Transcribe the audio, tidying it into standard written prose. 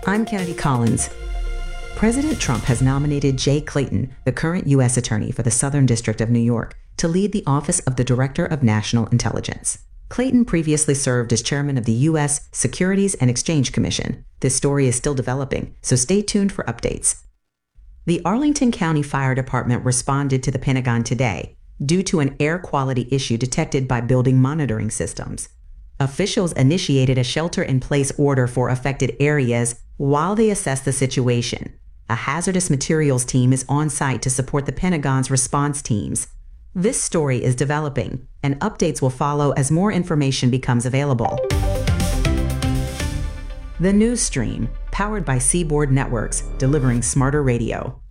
I'm Kennedy Collins. President Trump has nominated Jay Clayton, the current U.S. Attorney for the Southern District of New York, to lead the Office of the Director of National Intelligence. Clayton previously served as chairman of the U.S. Securities and Exchange Commission. This story is still developing, so stay tuned for updates. The Arlington County Fire Department responded to the Pentagon today due to an air quality issue detected by building monitoring systems. Officials initiated a shelter-in-place order for affected areas while they assess the situation. A hazardous materials team is on site to support the Pentagon's response teams. This story is developing, and updates will follow as more information becomes available. The News Stream, powered by Seaboard Networks, delivering smarter radio.